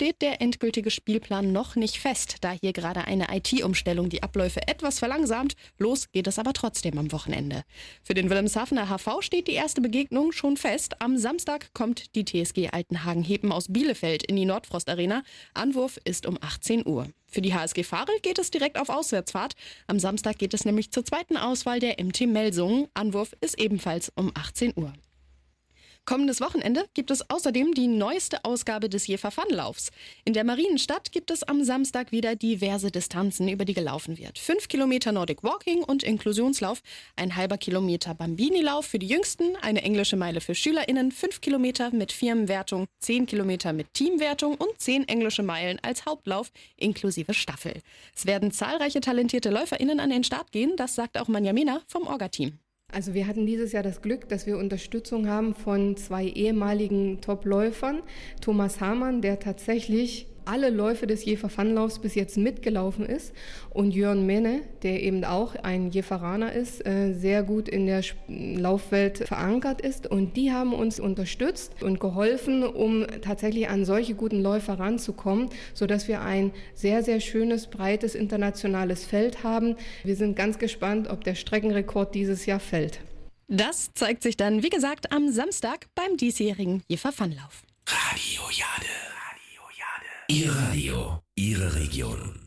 steht der endgültige Spielplan noch nicht fest, da hier gerade eine IT-Umstellung die Abläufe etwas verlangsamt. Los geht es aber trotzdem am Wochenende. Für den Wilhelmshavener HV steht die erste Begegnung schon fest. Am Samstag kommt die TSG Altenhagen-Hepen aus Bielefeld in die Nordfrost Arena. Anwurf ist um 18 Uhr. Für die HSG Farel geht es direkt auf Auswärtsfahrt. Am Samstag geht es nämlich zur zweiten Auswahl der MT Melsungen. Anwurf ist ebenfalls um 18 Uhr. Kommendes Wochenende gibt es außerdem die neueste Ausgabe des Jever Fun-Laufs. In der Marienstadt gibt es am Samstag wieder diverse Distanzen, über die gelaufen wird. 5 Kilometer Nordic Walking und Inklusionslauf, ein halber Kilometer Bambini-Lauf für die Jüngsten, eine englische Meile für SchülerInnen, 5 Kilometer mit Firmenwertung, 10 Kilometer mit Teamwertung und 10 englische Meilen als Hauptlauf inklusive Staffel. Es werden zahlreiche talentierte LäuferInnen an den Start gehen, das sagt auch Manja Mehner vom Orga-Team. Also wir hatten dieses Jahr das Glück, dass wir Unterstützung haben von 2 ehemaligen Top-Läufern. Thomas Hamann, der tatsächlich alle Läufe des Jever Fun-Laufs bis jetzt mitgelaufen ist, und Jörn Menne, der eben auch ein Jeveraner ist, sehr gut in der Laufwelt verankert ist, und die haben uns unterstützt und geholfen, um tatsächlich an solche guten Läufer ranzukommen, sodass wir ein sehr, sehr schönes, breites internationales Feld haben. Wir sind ganz gespannt, ob der Streckenrekord dieses Jahr fällt. Das zeigt sich dann, wie gesagt, am Samstag beim diesjährigen Jever Fun-Lauf. Radio Jade. Ihr Radio, Ihre Region.